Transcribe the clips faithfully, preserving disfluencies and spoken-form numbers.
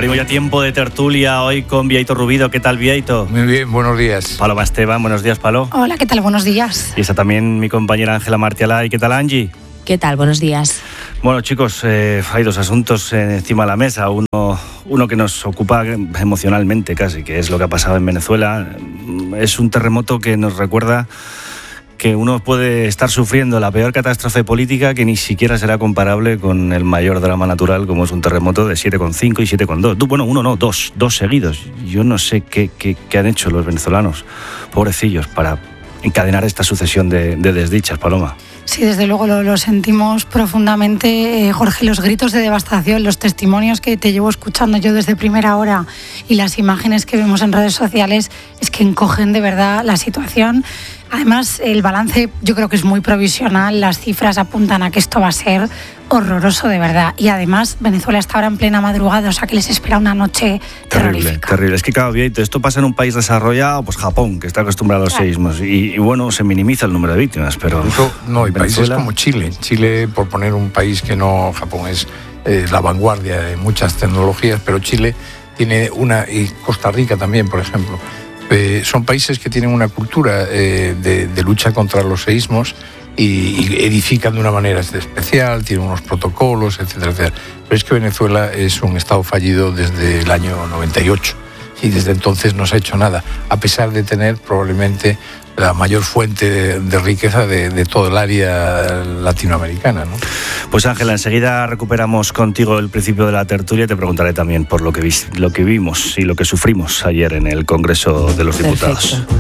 Abrimos ya tiempo de tertulia hoy con Bieito Rubido. ¿Qué tal, Bieito? Muy bien, buenos días. Paloma Esteban, buenos días, Palo. Hola, ¿qué tal? Buenos días. Y está también mi compañera Ángela Martialay. ¿Qué tal, Angie? ¿Qué tal? Buenos días. Bueno, chicos, eh, hay dos asuntos eh, encima de la mesa. Uno, uno que nos ocupa emocionalmente casi, que es lo que ha pasado en Venezuela. Es un terremoto que nos recuerda que uno puede estar sufriendo la peor catástrofe política que ni siquiera será comparable con el mayor drama natural, como es un terremoto de siete coma cinco y siete coma dos. Bueno, uno no, dos, dos seguidos. Yo no sé qué, qué, qué han hecho los venezolanos, pobrecillos, para encadenar esta sucesión de, de desdichas, Paloma. Sí, desde luego lo, lo sentimos profundamente, eh, Jorge, los gritos de devastación, los testimonios que te llevo escuchando yo desde primera hora y las imágenes que vemos en redes sociales es que encogen de verdad la situación. Además, el balance yo creo que es muy provisional, las cifras apuntan a que esto va a ser horroroso de verdad. Y además, Venezuela está ahora en plena madrugada, o sea que les espera una noche terrible, terrorífica. Terrible, es que claro, esto pasa en un país desarrollado, pues Japón, que está acostumbrado a los claro. seísmos, y, y bueno, se minimiza el número de víctimas, pero... Eso, no, hay países Venezuela... como Chile. Chile, por poner un país que no, Japón es eh, la vanguardia de muchas tecnologías, pero Chile tiene una, y Costa Rica también, por ejemplo, Eh, son países que tienen una cultura eh, de, de lucha contra los seísmos y, y edifican de una manera especial, tienen unos protocolos, etcétera, etcétera. Pero es que Venezuela es un estado fallido desde el año noventa y ocho y desde entonces no se ha hecho nada, a pesar de tener probablemente la mayor fuente de, de riqueza de, de todo el área latinoamericana, ¿no? Pues Ángela, enseguida recuperamos contigo el principio de la tertulia y te preguntaré también por lo que, vi, lo que vimos y lo que sufrimos ayer en el Congreso de los Diputados. Perfecto.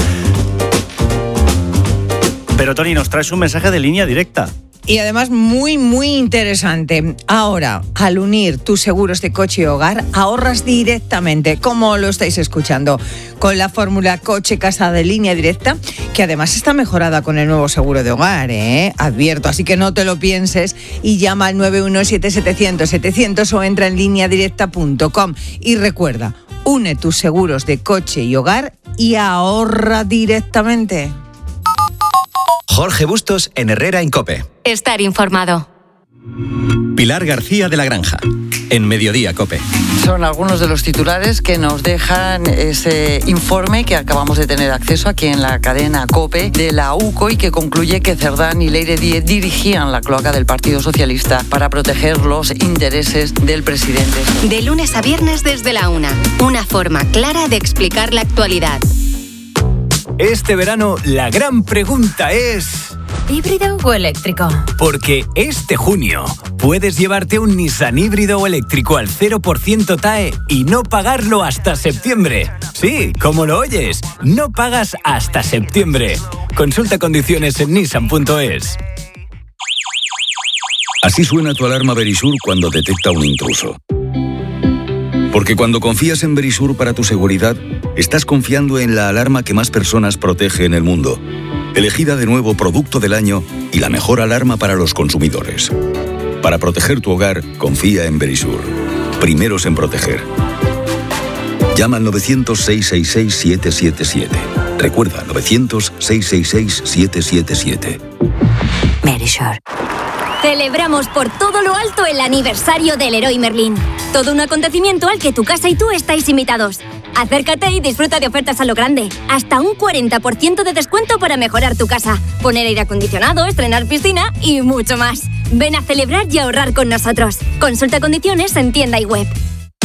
Pero Tony, nos traes un mensaje de línea directa. Y además muy, muy interesante. Ahora, al unir tus seguros de coche y hogar, ahorras directamente, como lo estáis escuchando, con la fórmula coche-casa de línea directa, que además está mejorada con el nuevo seguro de hogar, ¿eh? Advierto, así que no te lo pienses y llama al nueve uno siete setecientos setecientos o entra en línea directa punto com. Y recuerda, une tus seguros de coche y hogar y ahorra directamente. Jorge Bustos en Herrera en COPE. Estar informado. Pilar García de la Granja, en Mediodía COPE. Son algunos de los titulares que nos dejan ese informe que acabamos de tener acceso aquí en la cadena COPE de la U C O y que concluye que Cerdán y Leire Díez dirigían la cloaca del Partido Socialista para proteger los intereses del presidente. De lunes a viernes desde la una. Una forma clara de explicar la actualidad. Este verano la gran pregunta es... ¿híbrido o eléctrico? Porque este junio puedes llevarte un Nissan híbrido o eléctrico al cero por ciento T A E y no pagarlo hasta septiembre. Sí, como lo oyes, no pagas hasta septiembre. Consulta condiciones en nissan punto es. Así suena tu alarma Verisur cuando detecta un intruso. Porque cuando confías en Verisur para tu seguridad, estás confiando en la alarma que más personas protege en el mundo. Elegida de nuevo Producto del Año y la mejor alarma para los consumidores. Para proteger tu hogar, confía en Verisur. Primeros en proteger. Llama al novecientos, seiscientos sesenta y seis, siete siete siete. Recuerda, novecientos, seiscientos sesenta y seis, siete siete siete. Verisur. Celebramos por todo lo alto el aniversario del Leroy Merlin. Todo un acontecimiento al que tu casa y tú estáis invitados. Acércate y disfruta de ofertas a lo grande. Hasta un cuarenta por ciento de descuento para mejorar tu casa, poner aire acondicionado, estrenar piscina y mucho más. Ven a celebrar y ahorrar con nosotros. Consulta condiciones en tienda y web.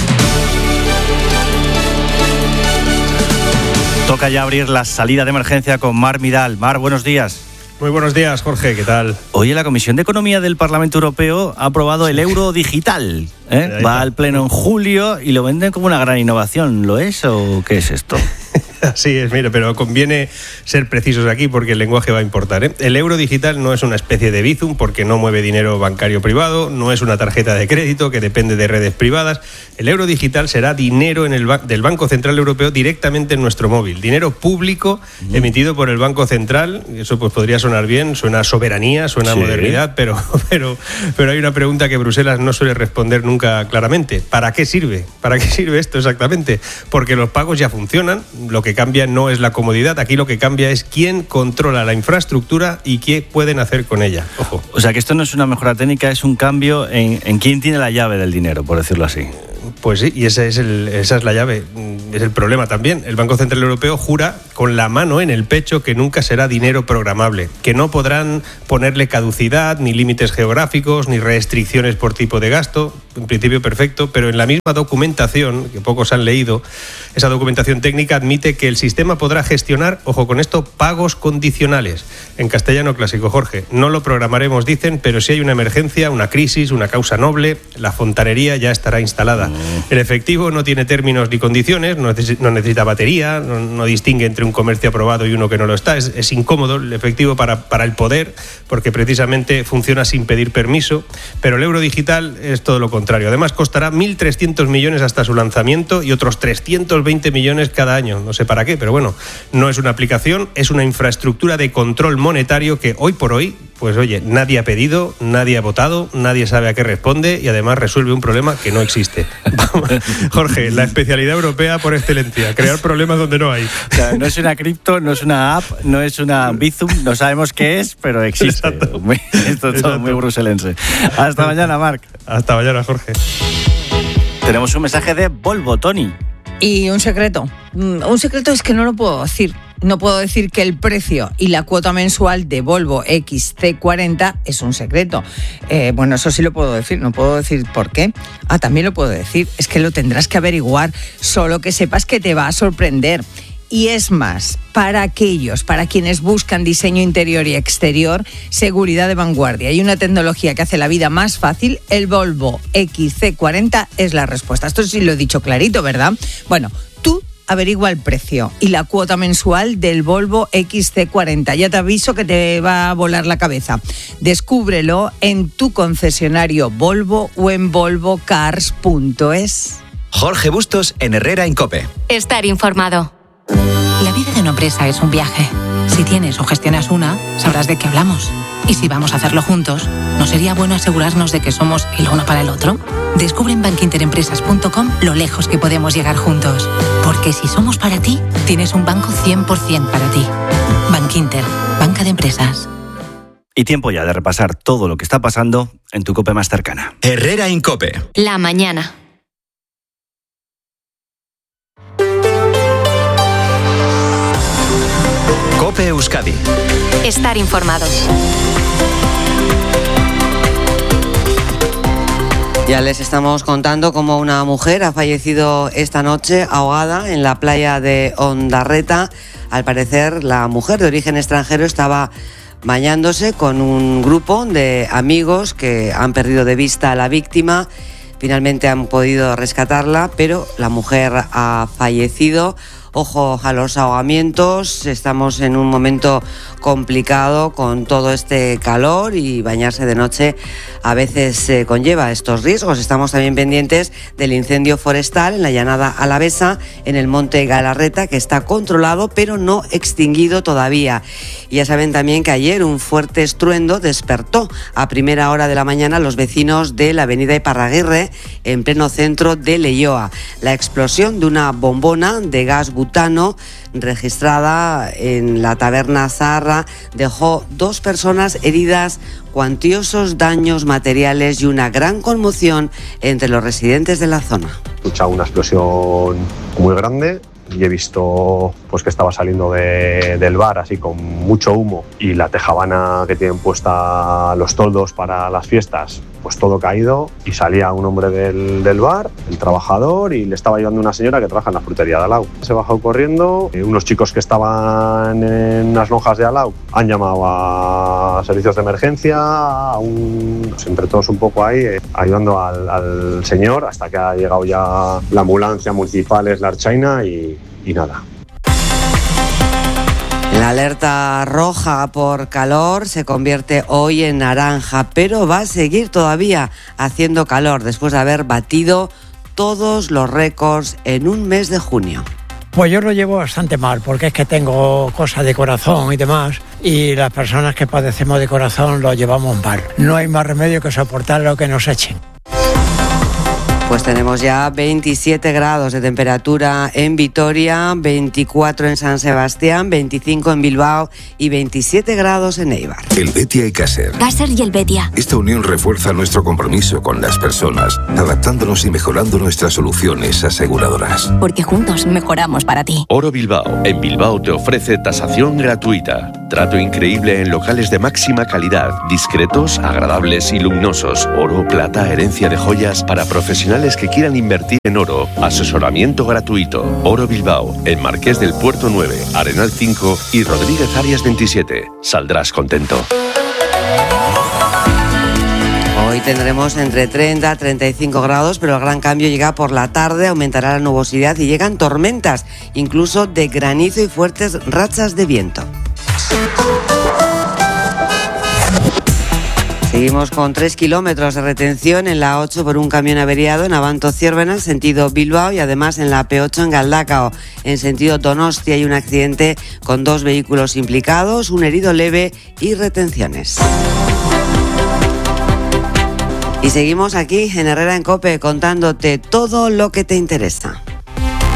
Toca ya abrir la salida de emergencia con Mar Midal. Mar, buenos días. Muy buenos días, Jorge, ¿qué tal? Oye, la Comisión de Economía del Parlamento Europeo ha aprobado el euro digital. ¿eh? Va al pleno en julio y lo venden como una gran innovación. ¿Lo es o qué es esto? Así es, mira, pero conviene ser precisos aquí porque el lenguaje va a importar, ¿eh? El euro digital no es una especie de Bizum porque no mueve dinero bancario privado, no es una tarjeta de crédito que depende de redes privadas. El euro digital será dinero en el ba- del Banco Central Europeo directamente en nuestro móvil, dinero público mm. emitido por el Banco Central. Eso pues podría sonar bien, suena a soberanía, suena sí. a modernidad, pero, pero, pero hay una pregunta que Bruselas no suele responder nunca claramente. ¿Para qué sirve? ¿Para qué sirve esto exactamente? Porque los pagos ya funcionan, lo que cambia no es la comodidad, aquí lo que cambia es quién controla la infraestructura y qué pueden hacer con ella. Ojo. O sea que esto no es una mejora técnica, es un cambio en, en quién tiene la llave del dinero, por decirlo así. Pues sí, y ese es el, esa es la llave, es el problema también. El Banco Central Europeo jura con la mano en el pecho que nunca será dinero programable, que no podrán ponerle caducidad, ni límites geográficos, ni restricciones por tipo de gasto. En principio perfecto, pero en la misma documentación, que pocos han leído, esa documentación técnica admite que el sistema podrá gestionar, ojo con esto, pagos condicionales. En castellano clásico, Jorge, no lo programaremos, dicen, pero si hay una emergencia, una crisis, una causa noble, la fontanería ya estará instalada. El efectivo no tiene términos ni condiciones, no necesita, no necesita batería, no, no distingue entre un comercio aprobado y uno que no lo está. Es, es incómodo el efectivo para, para el poder, porque precisamente funciona sin pedir permiso, pero el euro digital es todo lo contrario. Además, costará mil trescientos millones hasta su lanzamiento y otros trescientos veinte millones cada año. No sé para qué, pero bueno, no es una aplicación, es una infraestructura de control monetario que hoy por hoy, pues oye, nadie ha pedido, nadie ha votado, nadie sabe a qué responde y además resuelve un problema que no existe. Jorge, la especialidad europea por excelencia, crear problemas donde no hay. O sea, no es una cripto, no es una app, no es una Bizum, no sabemos qué es, pero existe. Muy, esto es todo muy bruselense. Hasta mañana, Marc. Hasta mañana, Jorge. Tenemos un mensaje de Volvo, Tony. Y un secreto. Un secreto es que no lo puedo decir. No puedo decir que el precio y la cuota mensual de Volvo X C cuarenta es un secreto. Eh, bueno, eso sí lo puedo decir, no puedo decir por qué. Ah, también lo puedo decir, es que lo tendrás que averiguar, solo que sepas que te va a sorprender. Y es más, para aquellos, para quienes buscan diseño interior y exterior, seguridad de vanguardia y una tecnología que hace la vida más fácil, el Volvo X C cuarenta es la respuesta. Esto sí lo he dicho clarito, ¿verdad? Bueno, tú averigua el precio y la cuota mensual del Volvo X C cuarenta. Ya te aviso que te va a volar la cabeza. Descúbrelo en tu concesionario Volvo o en volvo cars punto es. Jorge Bustos en Herrera en COPE. Estar informado. La vida de una empresa es un viaje. Si tienes o gestionas una, sabrás de qué hablamos. Y si vamos a hacerlo juntos, ¿no sería bueno asegurarnos de que somos el uno para el otro? Descubre en bankinterempresas punto com lo lejos que podemos llegar juntos. Porque si somos para ti, tienes un banco cien por ciento para ti. Bankinter, banca de empresas. Y tiempo ya de repasar todo lo que está pasando en tu COPE más cercana. Herrera en COPE. La mañana. COPE Euskadi. Estar informados. Ya les estamos contando cómo una mujer ha fallecido esta noche ahogada en la playa de Ondarreta. Al parecer, la mujer de origen extranjero estaba bañándose con un grupo de amigos que han perdido de vista a la víctima. Finalmente han podido rescatarla, pero la mujer ha fallecido. Ojo a los ahogamientos, estamos en un momento complicado con todo este calor y bañarse de noche a veces eh, conlleva estos riesgos. Estamos también pendientes del incendio forestal en la llanada alavesa, en el monte Galarreta, que está controlado pero no extinguido todavía. Y ya saben también que ayer un fuerte estruendo despertó a primera hora de la mañana a los vecinos de la avenida Iparraguirre, en pleno centro de Leioa. La explosión de una bombona de gas butano registrada en la taberna Zaharra dejó dos personas heridas, cuantiosos daños materiales y una gran conmoción entre los residentes de la zona. He escuchado una explosión muy grande y he visto pues que estaba saliendo de, del bar así con mucho humo y la tejabana que tienen puesta los toldos para las fiestas, pues todo caído, y salía un hombre del, del bar, el trabajador, y le estaba ayudando una señora que trabaja en la frutería de Alau. Se bajó corriendo, eh, unos chicos que estaban en unas lonjas de Alau han llamado a servicios de emergencia, a un, pues entre todos un poco ahí, eh, ayudando al, al señor, hasta que ha llegado ya la ambulancia municipal, es la Archaina, y, y nada. La alerta roja por calor se convierte hoy en naranja, pero va a seguir todavía haciendo calor después de haber batido todos los récords en un mes de junio. Pues yo lo llevo bastante mal, porque es que tengo cosas de corazón y demás, y las personas que padecemos de corazón lo llevamos mal. No hay más remedio que soportar lo que nos echen. Pues tenemos ya veintisiete grados de temperatura en Vitoria, veinticuatro en San Sebastián, veinticinco en Bilbao y veintisiete grados en Eibar. Helvetia y Caser. Caser y Helvetia. Esta unión refuerza nuestro compromiso con las personas, adaptándonos y mejorando nuestras soluciones aseguradoras. Porque juntos mejoramos para ti. Oro Bilbao. En Bilbao te ofrece tasación gratuita. Trato increíble en locales de máxima calidad, discretos, agradables y luminosos. Oro, plata, herencia de joyas para profesionales que quieran invertir en oro. Asesoramiento gratuito. Oro Bilbao, en Marqués del Puerto nueve, Arenal cinco y Rodríguez Arias veintisiete. Saldrás contento. Hoy tendremos entre treinta a treinta y cinco grados, pero el gran cambio llega por la tarde, aumentará la nubosidad y llegan tormentas, incluso de granizo y fuertes rachas de viento. Seguimos con tres kilómetros de retención en la ocho por un camión averiado en Abanto-Ziérbena, en sentido Bilbao, y además en la P ocho en Galdakao, en sentido Donostia. Hay un accidente con dos vehículos implicados, un herido leve y retenciones. Y seguimos aquí en Herrera en COPE contándote todo lo que te interesa.